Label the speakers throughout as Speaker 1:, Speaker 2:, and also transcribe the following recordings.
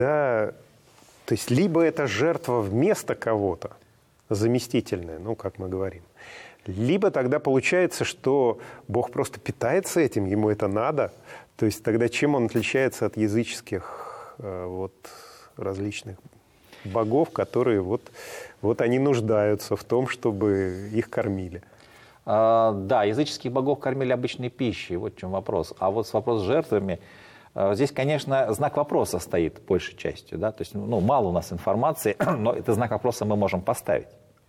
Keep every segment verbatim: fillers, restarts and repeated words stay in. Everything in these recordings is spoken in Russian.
Speaker 1: Да, то есть либо это жертва вместо кого-то, заместительная, ну, как мы говорим, либо тогда получается, что Бог просто питается этим, ему это надо. То есть тогда чем он отличается от языческих э, вот, различных богов, которые вот, вот они нуждаются в том, чтобы их кормили?
Speaker 2: А, да, языческих богов кормили обычной пищей, вот в чем вопрос. А вот с вопросом с жертвами, а, здесь, конечно, знак вопроса стоит большей частью. Да? То есть, ну, мало у нас информации, но этот знак вопроса мы можем поставить.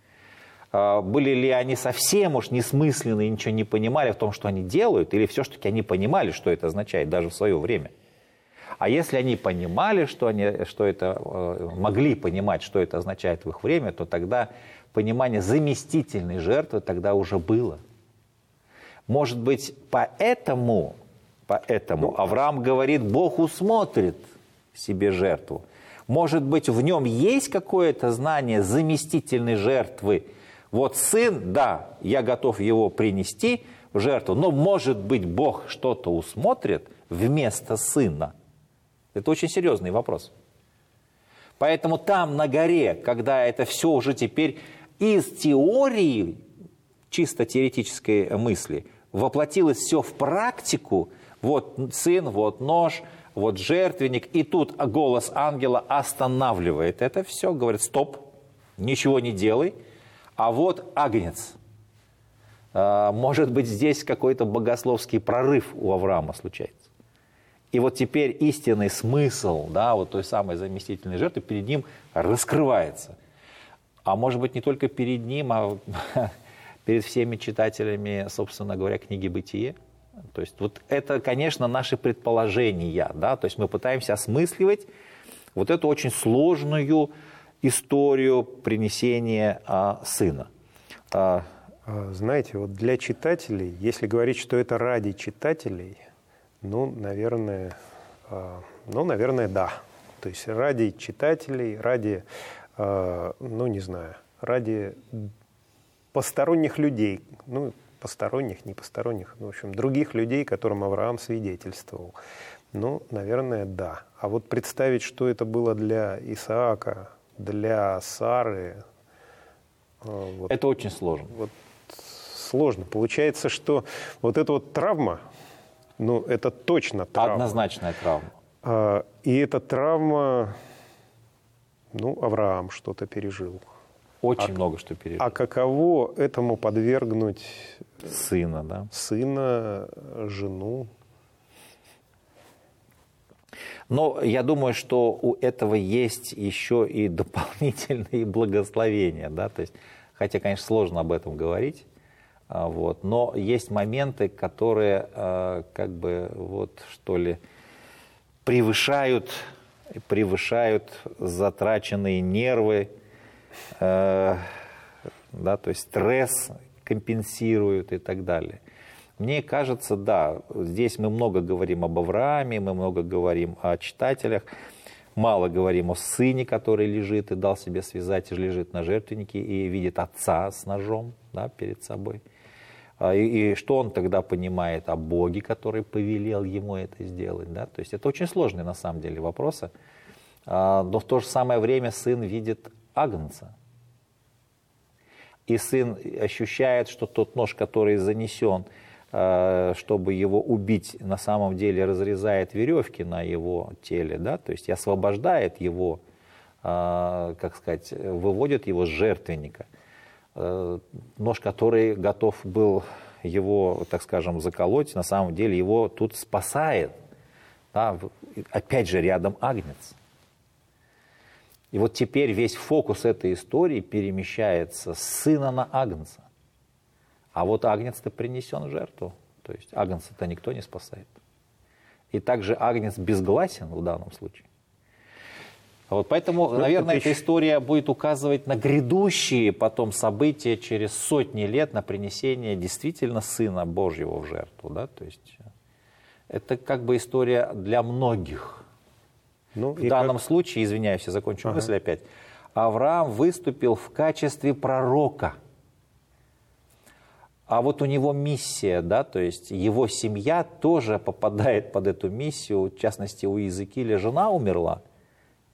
Speaker 2: Были ли они совсем уж несмысленные, ничего не понимали в том, что они делают, или все-таки они понимали, что это означает, даже в свое время? А если они понимали, что, они, что это, могли понимать, что это означает в их время, то тогда понимание заместительной жертвы тогда уже было. Может быть, поэтому, поэтому Авраам говорит, Бог усмотрит себе жертву. Может быть, в нем есть какое-то знание заместительной жертвы. Вот сын, да, я готов его принести в жертву, но, может быть, Бог что-то усмотрит вместо сына. Это очень серьезный вопрос. Поэтому там, на горе, когда это все уже теперь из теории, чисто теоретической мысли, воплотилось все в практику, вот сын, вот нож, вот жертвенник, и тут голос ангела останавливает это все, говорит, стоп, ничего не делай. А вот агнец. Может быть, здесь какой-то богословский прорыв у Авраама случается. И вот теперь истинный смысл, да, вот той самой заместительной жертвы перед ним раскрывается. А может быть, не только перед ним, а перед всеми читателями, собственно говоря, книги «Бытие». То есть вот это, конечно, наши предположения, да, то есть мы пытаемся осмысливать вот эту очень сложную историю принесения а, сына. А,
Speaker 1: Знаете, вот для читателей, если говорить, что это ради читателей, ну, наверное, а, ну, наверное, да. То есть ради читателей, ради, а, ну, не знаю, ради посторонних людей, ну, посторонних, не посторонних, ну, в общем, других людей, которым Авраам свидетельствовал. Ну, наверное, да. А вот представить, что это было для Исаака, для Сары...
Speaker 2: Вот, это очень сложно.
Speaker 1: Вот, сложно. Получается, что вот эта вот травма, ну, это точно травма.
Speaker 2: Однозначная травма.
Speaker 1: А, и эта травма, ну, Авраам что-то пережил.
Speaker 2: Очень
Speaker 1: а,
Speaker 2: много что пережил.
Speaker 1: А каково этому подвергнуть
Speaker 2: сына, да?
Speaker 1: Сына, жену?
Speaker 2: Но я думаю, что у этого есть еще и дополнительные благословения, да, то есть, хотя, конечно, сложно об этом говорить, вот, но есть моменты, которые, как бы, вот, что ли, превышают, превышают затраченные нервы, да, то есть стресс компенсируют и так далее. Мне кажется, да, здесь мы много говорим об Аврааме, мы много говорим о читателях, мало говорим о сыне, который лежит и дал себе связать, и лежит на жертвеннике и видит отца с ножом, да, перед собой. И, и что он тогда понимает о Боге, который повелел ему это сделать, да? То есть это очень сложные на самом деле вопросы, но в то же самое время сын видит агнца. И сын ощущает, что тот нож, который занесен, чтобы его убить, на самом деле разрезает веревки на его теле, да, то есть и освобождает его, как сказать, выводит его с жертвенника. Нож, который готов был его, так скажем, заколоть, на самом деле его тут спасает. Да, опять же, рядом агнец. И вот теперь весь фокус этой истории перемещается с сына на агнца. А вот агнец-то принесен в жертву. То есть агнца-то никто не спасает. И также агнец безгласен в данном случае. Вот поэтому, ну, наверное, эта история будет указывать на грядущие потом события через сотни лет на принесение действительно Сына Божьего в жертву. Да? То есть это как бы история для многих. Ну, в данном как... случае, извиняюсь, я закончу ага. мысль опять, Авраам выступил в качестве пророка. А вот у него миссия, да, то есть его семья тоже попадает под эту миссию, в частности, у Иезекииля жена умерла,